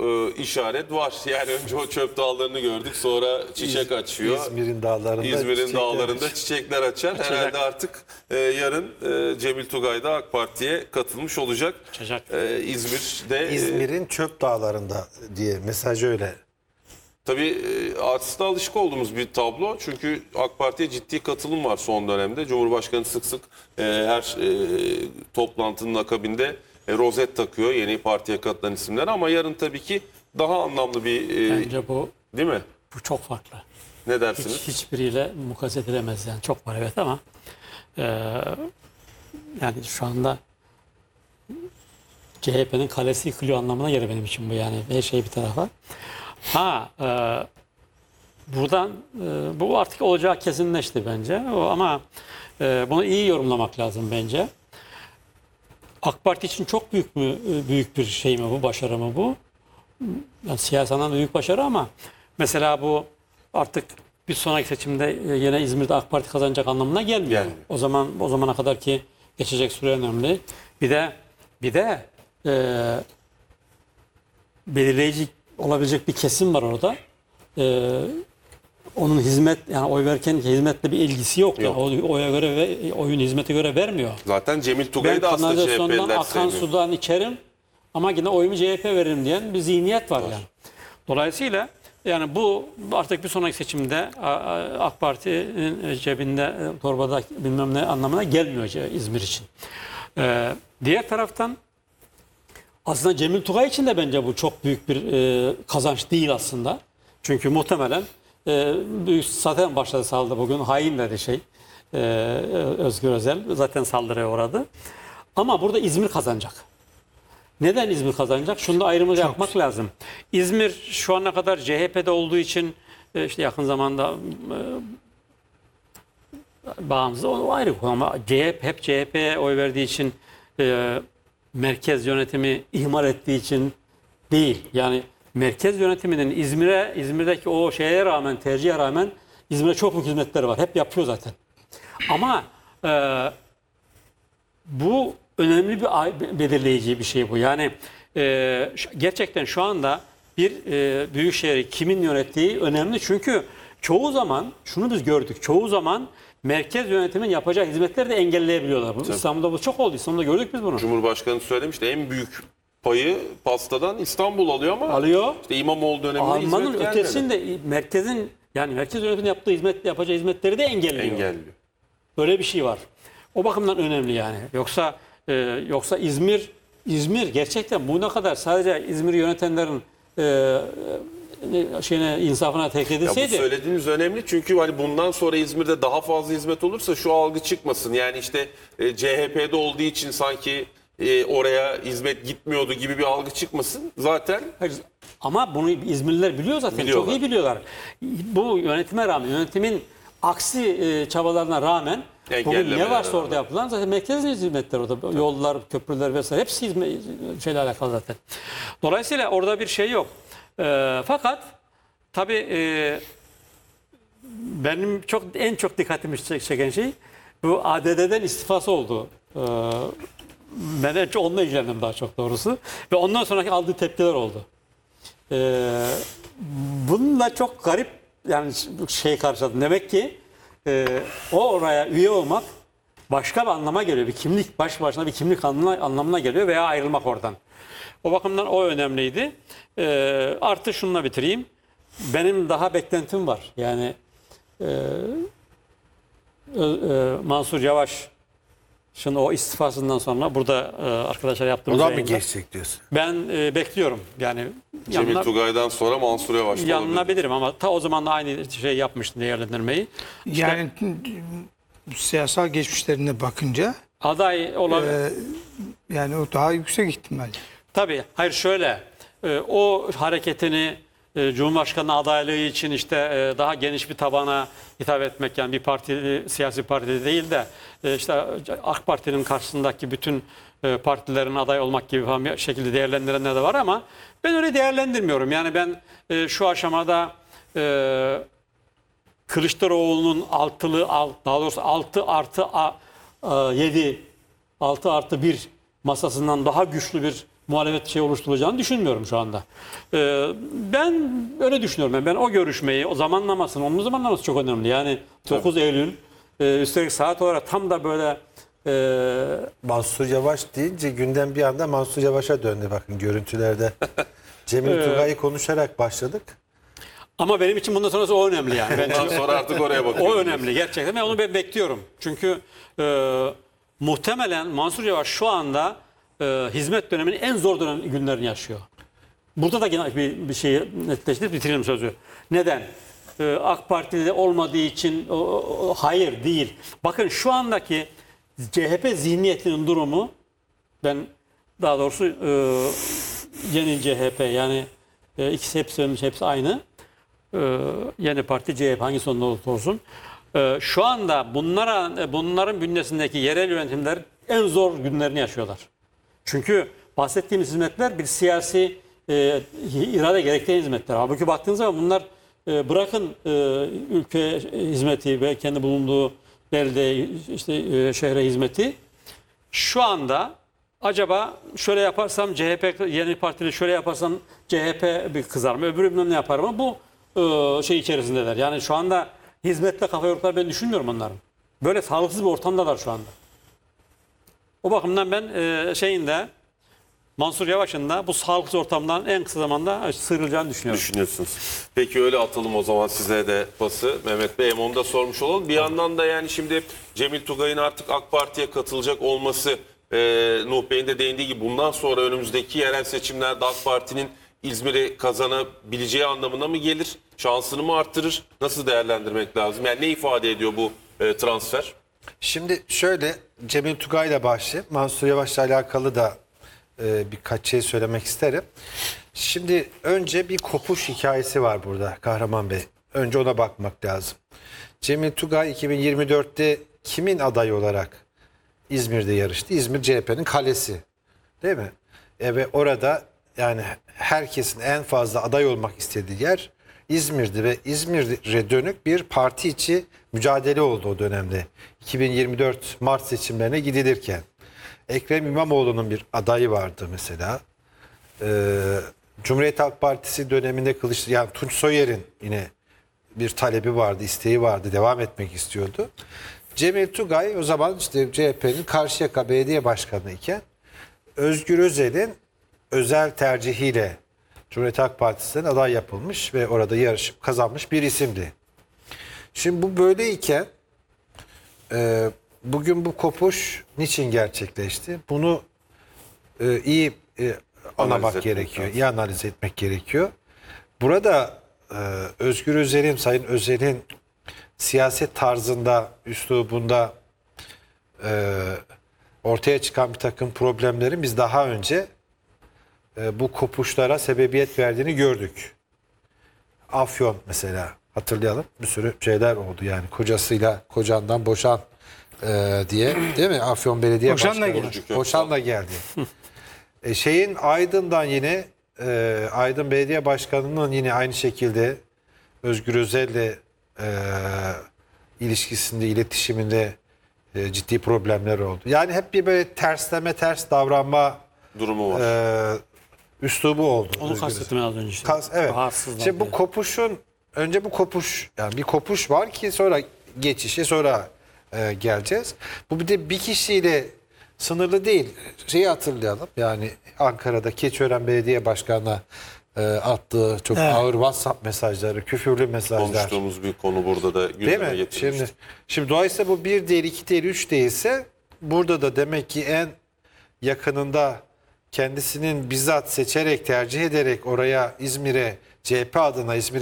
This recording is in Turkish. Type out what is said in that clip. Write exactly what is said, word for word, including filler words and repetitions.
e, işaret var. Yani önce o çöp dağlarını gördük, sonra çiçek açıyor. İzmir'in dağlarında İzmir'in çiçekler dağlarında açıyor. çiçekler açar. Açacak. Herhalde artık e, yarın e, Cemil Tugay da AK Parti'ye katılmış olacak. Açacak. E, İzmir'de e, İzmir'in çöp dağlarında diye mesaj öyle. tabii e, aslında alışık olduğumuz bir tablo. Çünkü AK Parti'ye ciddi katılım var son dönemde. Cumhurbaşkanı sık sık e, her e, toplantının akabinde e, rozet takıyor yeni partiye katılan isimler. Ama yarın tabii ki daha anlamlı bir... e, Bence bu değil mi? bu çok farklı. Ne Hiç, dersiniz? hiçbiriyle mukayese edilemez yani. Çok var evet ama e, yani şu anda C H P'nin kalesi yıkılıyor anlamına gelir benim için bu yani. Her şey bir tarafa. Ha e, buradan e, bu artık olacağı kesinleşti bence. O, ama e, bunu iyi yorumlamak lazım bence. AK Parti için çok büyük mü büyük bir şey mi bu, başarı mı bu? Yani siyasetten de büyük başarı ama mesela bu artık bir sonraki seçimde yine İzmir'de AK Parti kazanacak anlamına gelmiyor. Gelmiyor. O zaman o zamana kadar ki geçecek süre önemli. Bir de bir de e, belirleyici olabilecek bir kesim var orada. E, onun hizmet yani oy verirken hizmetle bir ilgisi yok. Yok. Yani o- oya göre ve oyun hizmete göre vermiyor. Zaten Cemil Ben Tugay'ı da aslında C H kanalizasyondan P'liler akan sevmiyor. sudan içerim ama yine oyumu C H P veririm diyen bir zihniyet var yani. Dolayısıyla yani bu artık bir sonraki seçimde a- a- AK Parti'nin cebinde e, torbada bilmem ne anlamına gelmiyor ce- İzmir için. Ee, diğer taraftan aslında Cemil Tugay için de bence bu çok büyük bir e, kazanç değil aslında. Çünkü muhtemelen e, büyük, zaten başladı saldırı bugün hain dedi şey e, Özgür Özel zaten saldırıya uğradı. Ama burada İzmir kazanacak. Neden İzmir kazanacak? Şunu da ayrımı yapmak lazım. İzmir şu ana kadar C H P'de olduğu için e, işte yakın zamanda e, bağımsız o ayrı konu ama C H P hep C H P'ye oy verdiği için e, merkez yönetimi ihmal ettiği için değil. Yani merkez yönetiminin İzmir'e İzmir'deki o şeye rağmen tercihe rağmen İzmir'e çok büyük hizmetleri var. Hep yapıyor zaten. Ama e, bu önemli bir ay- belirleyici bir şey bu. Yani e, ş- gerçekten şu anda bir e, büyük şehri kimin yönettiği önemli. Çünkü çoğu zaman şunu biz gördük. Çoğu zaman merkez yönetimin yapacağı hizmetleri de engelleyebiliyorlar. Bu, İstanbul'da bu çok oldu. İstanbul'da gördük biz bunu. Cumhurbaşkanı söylemişti, en büyük payı pastadan İstanbul alıyor ama Alıyor. işte İmamoğlu döneminde Almanın hizmet gelmedi. ötesinde merkezin yani merkez yönetimin yaptığı hizmet yapacağı hizmetleri de engelliyor. Engelliyor. Böyle bir şey var. O bakımdan önemli yani. Yoksa e, yoksa İzmir İzmir gerçekten bu ne kadar sadece İzmir'i yönetenlerin e, e, şeyine insafına tek Ya bu edilseydi. söylediğiniz önemli çünkü hani bundan sonra İzmir'de daha fazla hizmet olursa şu algı çıkmasın. Yani işte e, C H P'de olduğu için sanki e, oraya hizmet gitmiyordu gibi bir algı çıkmasın. Zaten Hayır, ama bunu İzmirliler biliyor zaten. Biliyorlar. Çok iyi biliyorlar. Bu yönetime rağmen, yönetimin aksi e, çabalarına rağmen bugün ne Engellemelere varsa rağmen. orada yapılan zaten merkez hizmetler orada. Yollar, köprüler vesaire hepsi hizmet, şeyle alakalı zaten. Dolayısıyla orada bir şey yok. E, fakat tabii e, benim çok en çok dikkatimi çeken şey bu A D D'den istifası oldu. E, ben en çok onunla ilgilendim daha çok doğrusu. Ve ondan sonraki aldığı tepkiler oldu. Ee, bununla çok garip yani şey karşıladım. Demek ki e, o oraya üye olmak başka bir anlama geliyor. Bir kimlik baş başına bir kimlik anlamına, anlamına geliyor veya ayrılmak oradan. O bakımdan o önemliydi. Ee, artı şununla bitireyim. Benim daha beklentim var. Yani e, Ö- e, Mansur Yavaş şimdi o istifasından sonra burada e, arkadaşlar yaptığımız O da mı yayında geçecek diyorsun? ben e, bekliyorum. Yani Cemil yanına, Tugay'dan sonra Mansur Yavaş da olabilir. yanılabilirim ama ta o zaman da aynı şey yapmıştım değerlendirmeyi. Yani siyasal geçmişlerine bakınca Aday olabilir. e, yani o daha yüksek ihtimal. Tabii. Hayır şöyle. e, o hareketini e, Cumhurbaşkanı adaylığı için işte e, daha geniş bir tabana hitap etmek yani bir partili siyasi parti değil de e, işte AK Parti'nin karşısındaki bütün e, partilerin aday olmak gibi falan bir şekilde değerlendirenler de var ama ben öyle değerlendirmiyorum. Yani ben e, şu aşamada e, Kılıçdaroğlu'nun altılı al- daha doğrusu altı artı yedi altı artı bir masasından daha güçlü bir muhalefet şey oluşturulacağını düşünmüyorum şu anda. Ee, ben öyle düşünüyorum. Yani ben o görüşmeyi, o zamanlamasını, onun zamanlaması çok önemli. Yani dokuz Eylül, e, üstelik saat olarak tam da böyle e, Mansur Yavaş deyince gündem bir anda Mansur Yavaş'a döndü bakın görüntülerde. Cemil Tugay'ı konuşarak başladık. ama benim için bundan sonrası o önemli yani. Ben Ondan sonra artık oraya bakıyoruz. o önemli gerçekten ve onu ben bekliyorum. Çünkü e, muhtemelen Mansur Yavaş şu anda e, hizmet döneminin en zor dönem günlerini yaşıyor. Burada da yine bir, bir şeyi netleştirip bitirelim sözü. Neden? Ee, AK Parti'de olmadığı için o, o- hayır değil. Bakın şu andaki C H P zihniyetinin durumu, ben daha doğrusu e, yeni C H P yani e, ikisi hepsi ölmüş, hepsi aynı. E, yeni parti C H P hangisi onda olursa olsun. E, şu anda bunlara, bunların bünyesindeki yerel yönetimler en zor günlerini yaşıyorlar. Çünkü bahsettiğimiz hizmetler bir siyasi e, irade gerektiren hizmetler. Halbuki baktığınız zaman bunlar e, bırakın e, ülke hizmeti ve kendi bulunduğu belde işte e, şehre hizmeti. Şu anda acaba şöyle yaparsam C H P yeni partili şöyle yaparsam C H P bir kızar mı? Öbürü bilmem ne yapar mı? Bu e, şey içerisindeler. Yani şu anda hizmetle kafa yoruklar ben düşünmüyorum onların. Böyle sağlıksız bir ortamdalar şu anda. O bakımdan ben e, şeyinde Mansur Yavaş'ın da bu sağlıksız ortamdan en kısa zamanda sıyrılacağını düşünüyorum. Düşünüyorsunuz. Peki öyle atalım o zaman size de pası. Mehmet Bey hem onu da sormuş olalım. Bir yandan da yani şimdi Cemil Tugay'ın artık AK Parti'ye katılacak olması, e, Nuh Bey'in de değindiği gibi bundan sonra önümüzdeki yerel seçimlerde AK Parti'nin İzmir'i kazanabileceği anlamına mı gelir? Şansını mı arttırır? Nasıl değerlendirmek lazım? Yani ne ifade ediyor bu e, transfer? Şimdi şöyle Cemil Tugay'la başlayıp Mansur Yavaş'la alakalı da e, birkaç şey söylemek isterim. Şimdi önce bir kopuş hikayesi var burada Kahraman Bey. Önce ona bakmak lazım. Cemil Tugay iki bin yirmi dörtte kimin adayı olarak İzmir'de yarıştı? İzmir C H P'nin kalesi. Değil mi? E ve orada yani herkesin en fazla aday olmak istediği yer İzmir'di ve İzmir'e dönük bir parti içi mücadele oldu o dönemde. iki bin yirmi dört Mart seçimlerine gidilirken. Ekrem İmamoğlu'nun bir adayı vardı mesela. Ee, Cumhuriyet Halk Partisi döneminde Kılıç, yani Tunç Soyer'in yine bir talebi vardı, isteği vardı, devam etmek istiyordu. Cemil Tugay o zaman işte C H P'nin Karşıyaka Belediye Başkanı iken Özgür Özel'in özel tercihiyle Cumhuriyet Halk Partisi'nden aday yapılmış ve orada yarışıp kazanmış bir isimdi. Şimdi bu böyleyken e, bugün bu kopuş niçin gerçekleşti? Bunu e, iyi e, anlamak etmek gerekiyor, lazım. iyi analiz etmek gerekiyor. Burada e, Özgür Özel'in, Sayın Özel'in siyaset tarzında, üslubunda e, ortaya çıkan bir takım problemlerin biz daha önce e, bu kopuşlara sebebiyet verdiğini gördük. Afyon mesela hatırlayalım, bir sürü şeyler oldu yani kocasıyla kocandan boşan e, diye, değil mi? Afyon Belediye Boşanla Başkanı. geldi. Köksal. Boşanla geldi. e, şeyin Aydın'dan yine e, Aydın Belediye Başkanı'nın yine aynı şekilde Özgür Özel'le e, ilişkisinde, iletişiminde e, ciddi problemler oldu. Yani hep bir böyle tersleme, ters davranma Durumu var. e, üslubu oldu. Onu Özgür kastettim az önce işte. Kas, evet. Rahatsızlar Şimdi bu diye. kopuşun önce bu kopuş yani bir kopuş var ki sonra geçişe sonra e, geleceğiz. Bu bir de bir kişiyle sınırlı değil. Şeyi hatırlayalım. Yani Ankara'da Keçiören Belediye Başkanı'na e, attığı çok Evet. ağır WhatsApp mesajları, küfürlü mesajlar. Konuştuğumuz bir konu burada da Değil gündeme mi? getirilmişti. Şimdi, şimdi dolayısıyla bu bir değil, iki değil, üç değilse burada da demek ki en yakınında kendisinin bizzat seçerek, tercih ederek oraya İzmir'e C H P adına İzmir'in